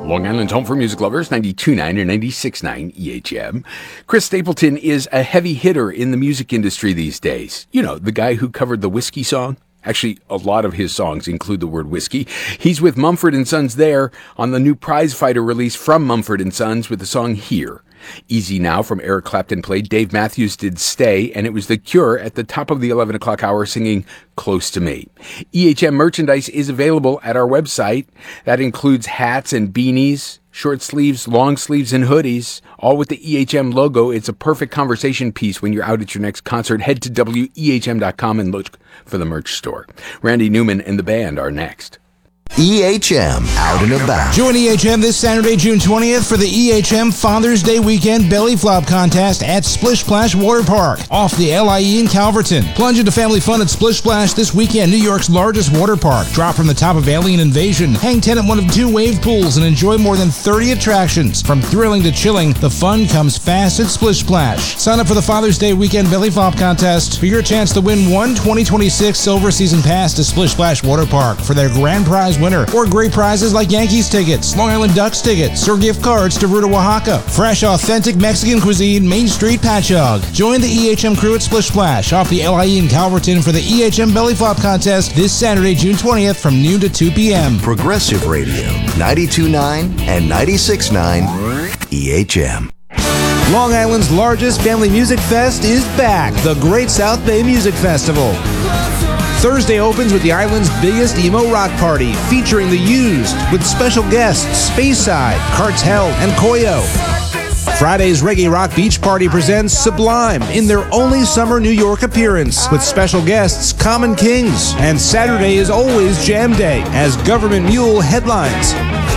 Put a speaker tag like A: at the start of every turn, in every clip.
A: Long Island's home for music lovers, 92.9 or 96.9 EHM. Chris Stapleton is a heavy hitter in the music industry these days. You know, the guy who covered the Whiskey song. Actually, a lot of his songs include the word whiskey. He's with Mumford & Sons there on the new Prizefighter release from Mumford & Sons with the song Here. Easy Now from Eric Clapton played. Dave Matthews did Stay, and it was The Cure at the top of the 11 o'clock hour singing Close to Me. EHM merchandise is available at our website. That includes hats and beanies, short sleeves, long sleeves, and hoodies, all with the EHM logo. It's a perfect conversation piece when you're out at your next concert. Head to WEHM.com and look for the merch store. Randy Newman and the band are next.
B: EHM Out and About.
C: Join EHM this Saturday, June 20th for the EHM Father's Day Weekend Belly Flop Contest at Splish Splash Water Park off the LIE in Calverton. Plunge into family fun at Splish Splash this weekend, New York's largest water park. Drop from the top of Alien Invasion, hang 10 at one of 2 wave pools, and enjoy more than 30 attractions. From thrilling to chilling, the fun comes fast at Splish Splash. Sign up for the Father's Day Weekend Belly Flop Contest for your chance to win one 2026 Silver Season Pass to Splish Splash Water Park for their grand prize winner, or great prizes like Yankees tickets, Long Island Ducks tickets, or gift cards to Ruta Oaxaca. Fresh, authentic Mexican cuisine, Main Street Patchogue. Join the EHM crew at Splish Splash off the LIE in Calverton for the EHM Belly Flop Contest this Saturday, June 20th from noon to 2 p.m.
B: Progressive Radio, 92.9 and 96.9 EHM.
C: Long Island's largest family music fest is back, the Great South Bay Music Festival. Thursday opens with the island's biggest emo rock party, featuring The Used, with special guests Speyside, Cartel, and Koyo. Friday's Reggae Rock Beach Party presents Sublime in their only summer New York appearance, with special guests Common Kings. And Saturday is always Jam Day, as Government Mule headlines.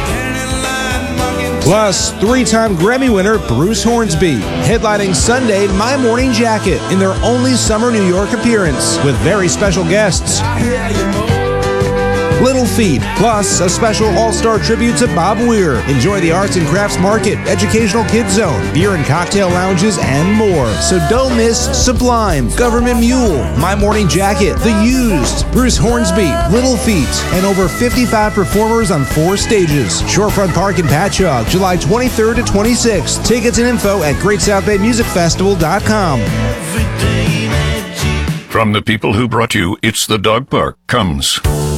C: Plus, 3-time Grammy winner Bruce Hornsby, headlining Sunday My Morning Jacket in their only summer New York appearance, with very special guests. Little Feat, plus a special all-star tribute to Bob Weir. Enjoy the arts and crafts market, educational kids zone, beer and cocktail lounges, and more. So don't miss Sublime, Government Mule, My Morning Jacket, The Used, Bruce Hornsby, Little Feat, and over 55 performers on 4 stages. Shorefront Park in Patchogue, July 23rd to 26th. Tickets and info at GreatSouthBayMusicFestival.com.
D: From the people who brought you It's the Dog Park comes